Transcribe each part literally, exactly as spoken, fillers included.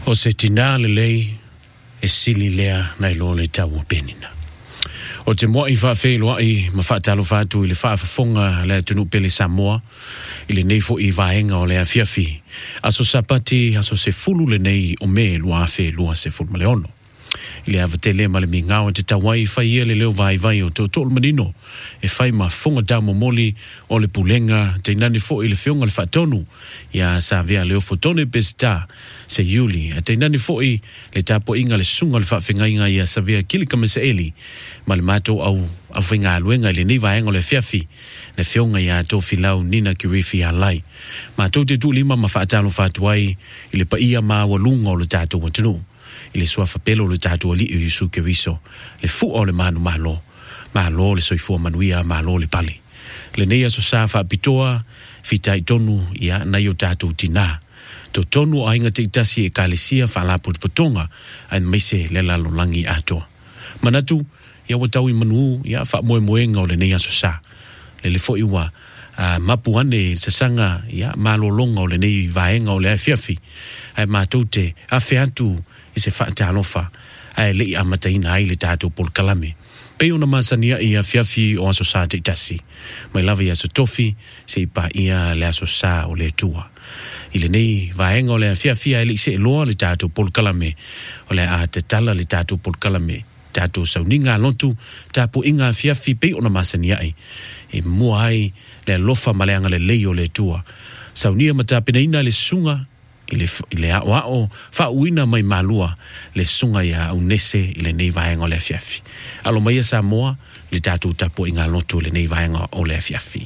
O se tina le lei e sili lea na ilo le tau penina. O te moa i whawhi loa i ma whaatalo whātu i le whaafafonga le tunu pele Samoa i le neifo i vaenga o le awhiawhi. Aso sapati aso se fulu le nei o me lua awhi lua se fulu ma le ono. I le avatele ma le mingao te tawai whaia le leo vai vai o te tolu manino e whai ma fonga tau momoli o le pulenga te nani fo i le whionga le whaatonu ia sa vea leo fotone pesta se yuli a te nani fo i le tapo inga le sunga le whaafengainga ia sa vea kilika mese eli ma le mato au au whinga aluenga le ni vaenga o le whiawhi le whionga ia tō whilau nina kirifi a lai ma tō te tu lima ma whaatalo whaatuai i le paia ma walunga o le tato watunu i le suafa pelo le tatua li i Isu Keriso, le fu o le manu malo, malo le soifua manuia, malo le pali. Le nea so safa pitoa, fita i tonu ia na yo tatu tina. To tonu o inga te itasi e kalisia whalapu te potonga, ai meise le lalo langi atoa. Manatu, ia watau i manu, ia wha moe moenga o le nea so sa. Le le fo iwa, uh, mapu ane sasanga, ia malo longa o le nei vaenga o le awhiawhi, ai mātou te awhi atu, i se whaatalofa ai lei amataina ai le tātou pol kalame. Pei ona masania i a whiawhi o aso sa te itasi. Mai lava i aso tofi se i pa ia le aso sa o le tua. I le nei vaenga o le whiawhi ai lei se loa le tātou pol kalame o le a te tala le tātou pol kalame. Tātou sauninga lotu tāpo inga whiawhi pei ona masania ai. E mua ai le lofa maleanga le lei o le tua. Saunia matapeneina le sunga i le, le ao ao whauina mai malua le sunga ia au nese i le nei vaenga o le awhiawhi. Alo mai a Samoa le tātou tapo i ngā lotu le nei vaenga o le awhiawhi.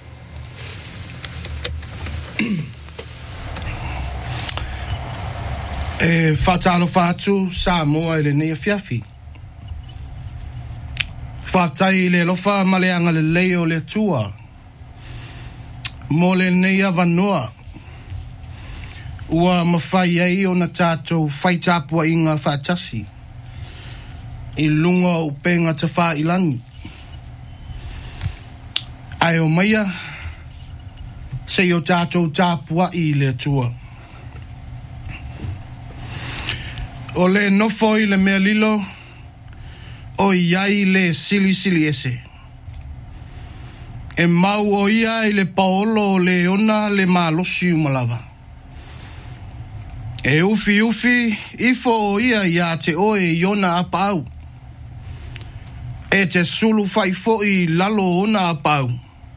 E whatalo whātu Samoa i le nei awhiawhi. Whātai le lofa maleanga le leo le tua. Mo le nei avanua. Ua mawhai ai o na tātou whaitapua i ngā whātasi. I lunga o penga te whā ilangi. Ai o maia, se o tātou tāpua i le tua. O le nofo i le mea lilo, o iai le sili sili ese. E mau o ia i le paolo o le ona le malosi umalava. E ufi ufi, ifo o ia ia te oe iona apau. E te sulu fai fo i lalo ona apau.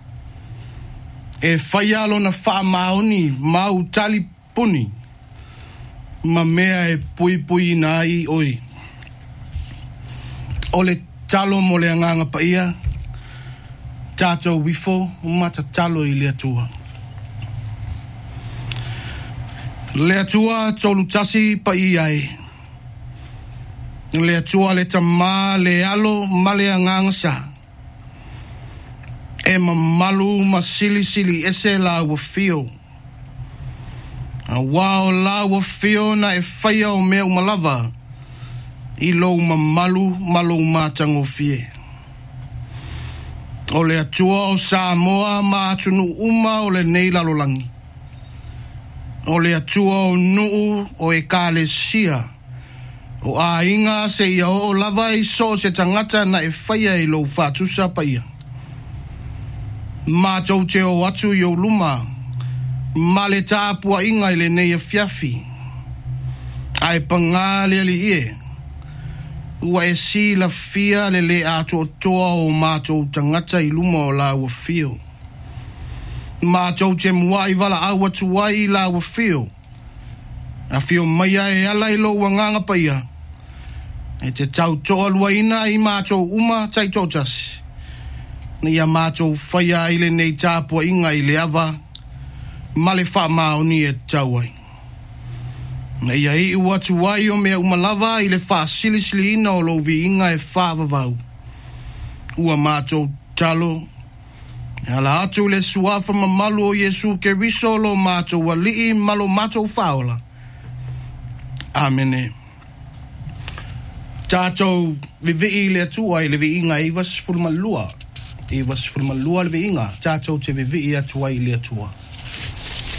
E faialo na wha maoni mau tali puni. Ma mea e pui pui na i oi. O le talo mo le anganga pa ia. Tātou wifo, mata talo i le atua. Le atua tolu tasi pa i ai. Le atua le tamā le alo ma le anganga sa. E ma malu ma sili sili ese la wafio. A wao la wafio na e whaia o mea umalava. I lo ma malu malu ma tango fie. O le atua o Samoa ma atunu uma o le nei lalolangi. O le atua o nuu o e kāle sia. O a inga se ia o lava i so se tangata na e whaia i lo whātusa pa ia. Mātou te o atu i o luma. Ma le tāpua inga i le nei a whiawhi. Ai pangā le ali ie. Ua e si la fia le le ato toa o mātou tangata i luma o la ua fio. Mātou te mua i wala awa tuai i la ua fio. A fio maia e ala i lo wanganga pa ia. E te tau toa luaina i mātou uma tai totas. Ni a mātou whaia i le nei tāpua inga i le ava. Ma le wha maoni e tauai. Nei a i ua tuai o mea umalava i le wha sili sili ina o lo vi inga e wha vavau. Ua mātou talo. Ala atu le suafa mamalu o Yesu Keriso lo mātou wali malo mātou whaola. Amene. Tātou vivi i le atua i le vi inga i was fulmalua. I was fulmalua le vi inga. Tātou te vivi i atua i le atua.